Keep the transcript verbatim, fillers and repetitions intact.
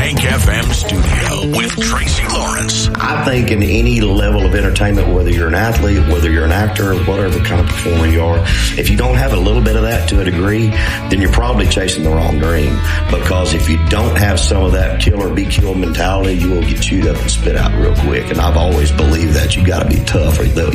Bank F M studio with Tracy Lawrence. I think in any level of entertainment, whether you're an athlete, whether you're an actor, whatever kind of performer you are, if you don't have a little bit of that to a degree, then you're probably chasing the wrong dream. Because if you don't have some of that kill or be killed mentality, you will get chewed up and spit out real quick. And I've always believed that you got to be tough, or